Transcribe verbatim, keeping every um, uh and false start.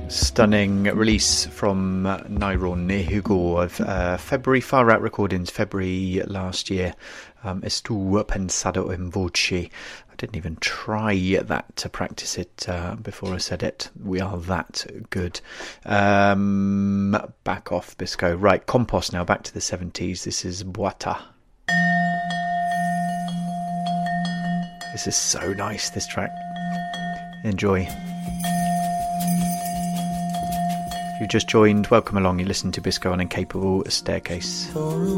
Stunning release from Nairon Nehugo of uh, February, Far Out Recordings, February last year. Um, Estuvo pensado en voce. I didn't even try that to practice it uh, before I said it. We are that good. Um, back off, Bisco. Right, Compost now, back to the seventies. This is Boita. This is so nice, this track. Enjoy. If you've just joined, welcome along. You listen to Bisco on Incapable Staircase.